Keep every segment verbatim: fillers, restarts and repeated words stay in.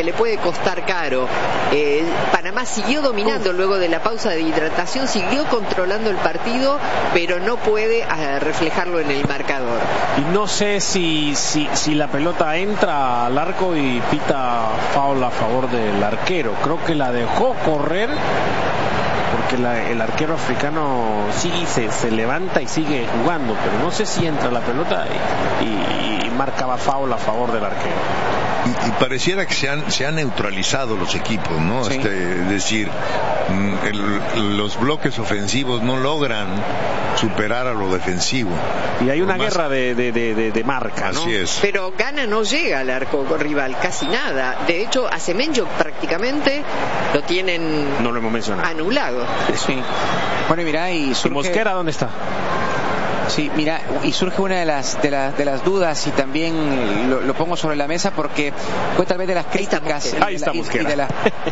que le puede costar caro. Eh, Panamá siguió dominando luego de la pausa de hidratación, siguió controlando el partido, pero no puede uh, reflejarlo en el marcador. Y no sé si, si, si la pelota entra al arco y pita foul a favor del arquero. Creo que la dejó correr, porque la, el arquero africano sí se, se levanta y sigue jugando, pero no sé si entra la pelota y, y, y marcaba foul a favor del arquero. Y, y pareciera que se han, se han neutralizado los equipos, ¿no? Sí. Este, es decir, el, los bloques ofensivos no logran superar a lo defensivo. Y hay una guerra de, de, de, de marca, ¿no? Así es. Pero Ghana no llega al arco rival, casi nada. De hecho, a Semenyo prácticamente lo tienen no lo hemos mencionado. anulado. Sí. Bueno, y mirá, y surge... ¿Y Mosquera dónde está? Sí, mira, y surge una de las de, la, de las dudas, y también lo, lo pongo sobre la mesa porque fue tal vez de las críticas Ahí está Mosquera. y, de la,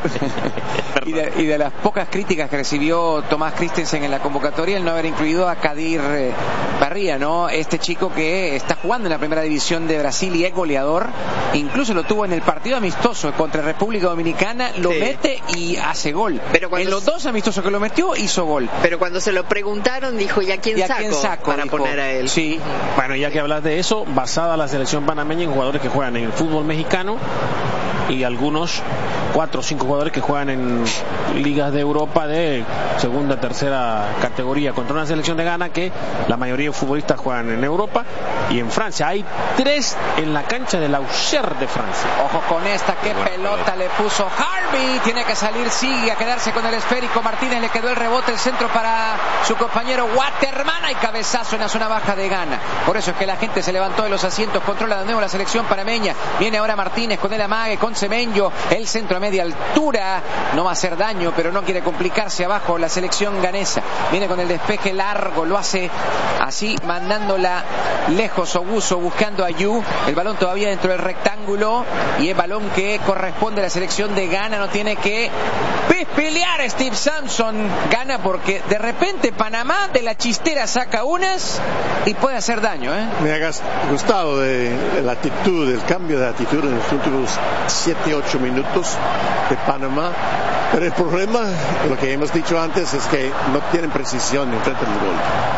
y, de, y de las pocas críticas que recibió Tomás Christensen en la convocatoria el no haber incluido a Kadir eh, Barría, ¿no? Este chico que está jugando en la primera división de Brasil y es goleador, incluso lo tuvo en el partido amistoso contra República Dominicana, lo sí. mete y hace gol. Pero en los dos amistosos que lo metió hizo gol. Pero cuando se lo preguntaron dijo, ¿y a quién, ¿Y a saco, quién saco? Para dijo, poner a él. Sí, bueno, ya que hablas de eso, basada la selección panameña en jugadores que juegan en el fútbol mexicano y algunos cuatro o cinco jugadores que juegan en ligas de Europa de segunda, tercera categoría, contra una selección de Ghana que la mayoría de futbolistas juegan en Europa y en Francia. Hay tres en la cancha del Auxerre de Francia. Ojo con esta, qué bueno, pelota le puso Harvey, tiene que salir, sigue a quedarse con el esférico. Martínez le quedó el rebote, el centro para su compañero Waterman, y cabezazo en la zona baja de Ghana. Por eso es que la gente se levantó de los asientos, controla de nuevo la selección panameña. Viene ahora Martínez con el amague, con Semenyo, el centro a media altura, no va a hacer daño, pero no quiere complicarse abajo la selección ganesa. Viene con el despeje largo, lo hace así, mandándola lejos. Oguso buscando a Yu, el balón todavía dentro del rectángulo, y el balón que corresponde a la selección de Ghana. No tiene que pelear Steve Sampson, gana porque de repente Panamá de la chistera saca unas y puede hacer daño, ¿eh? Me ha gustado de, de la actitud, el cambio de actitud en los últimos siete ocho minutos de Panamá, pero el problema, lo que hemos dicho antes, es que no tienen precisión en frente del gol.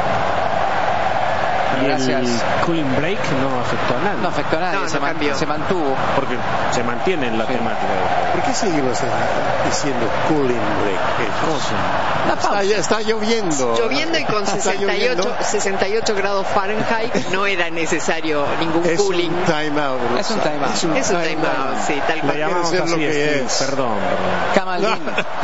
Y Gracias. el cooling break no afectó a nadie. No afectó a nadie, no, se, no man, se mantuvo. Porque se mantiene en la sí. temática. ¿Por qué seguimos diciendo cooling break? ¿Qué cosa? Está, está lloviendo. Lloviendo y con sesenta y ocho, sesenta y ocho grados Fahrenheit no era necesario ningún es cooling. Un time out. Es un time out. Es un, es un time out, out. Sí, tal cual. Lo llamamos así, lo que es. Perdón, perdón. Camaldín.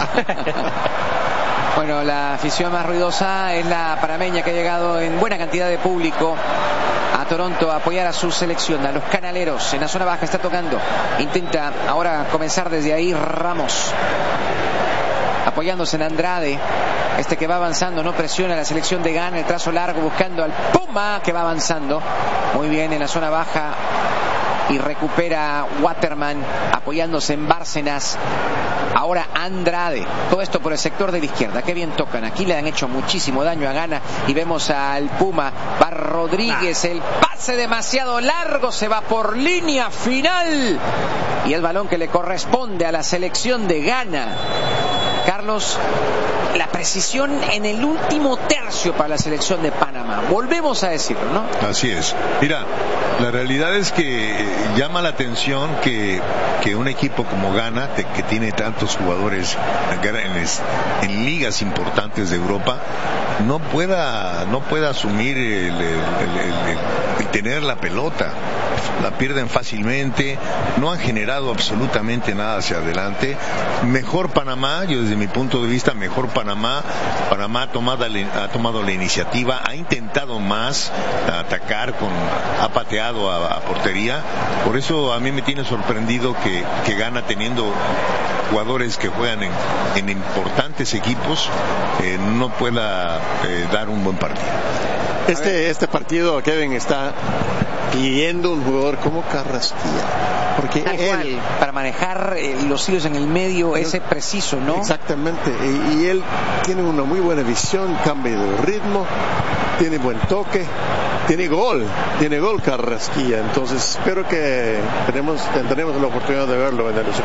Bueno, la afición más ruidosa es la panameña, que ha llegado en buena cantidad de público a Toronto a apoyar a su selección, a los canaleros. En la zona baja está tocando, intenta ahora comenzar desde ahí Ramos, apoyándose en Andrade, este que va avanzando, no presiona a la selección de Ghana, el trazo largo buscando al Puma, que va avanzando muy bien en la zona baja y recupera Waterman apoyándose en Bárcenas. Ahora Andrade, todo esto por el sector de la izquierda. Qué bien tocan, aquí le han hecho muchísimo daño a Ghana y vemos al Puma. Va Rodríguez, el pase demasiado largo, se va por línea final y el balón que le corresponde a la selección de Ghana. Carlos, la precisión en el último tercio para la selección de Panamá, volvemos a decirlo, ¿no? Así es. Mira, la realidad es que llama la atención que, que un equipo como Ghana, te, que tiene tantos jugadores en, en ligas importantes de Europa, no pueda no pueda asumir el, el, el, el, el tener la pelota. La pierden fácilmente, no han generado absolutamente nada hacia adelante. Mejor Panamá, yo desde mi punto de vista, mejor Panamá. Panamá ha tomado, ha tomado la iniciativa, ha intentado más atacar, con, ha pateado a, a portería. Por eso a mí me tiene sorprendido que, que Ghana, teniendo jugadores que juegan en, en importantes equipos, eh, no pueda eh, dar un buen partido. Este, este partido, Kevin, está pidiendo un jugador como Carrasquilla, porque él, para manejar eh, los hilos en el medio, ese preciso, ¿no? Exactamente, y, y él tiene una muy buena visión, cambio de ritmo, tiene buen toque, tiene gol, tiene gol Carrasquilla. Entonces espero que tenemos, tendremos la oportunidad de verlo en el